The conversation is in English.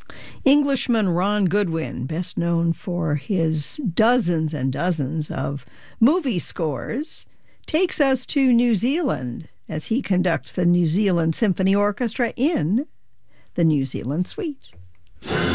Englishman Ron Goodwin, best known for his dozens and dozens of movie scores, takes us to New Zealand as he conducts the New Zealand Symphony Orchestra in the New Zealand Suite.